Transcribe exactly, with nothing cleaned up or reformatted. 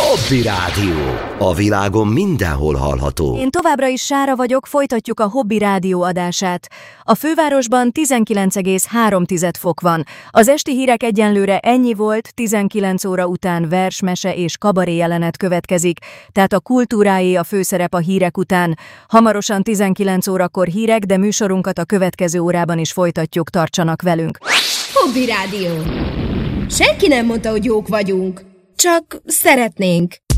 Hobby Rádió. A világon mindenhol hallható. Én továbbra is Sára vagyok, folytatjuk a Hobby Rádió adását. A fővárosban tizenkilenc egész három fok van. Az esti hírek egyenlőre ennyi volt, tizenkilenc óra után vers, mese és kabaré jelenet következik, tehát a kultúráé a főszerep a hírek után. Hamarosan tizenkilenc órakor hírek, de műsorunkat a következő órában is folytatjuk, tartsanak velünk. Hobby Rádió. Senki nem mondta, hogy jók vagyunk. Csak szeretnénk.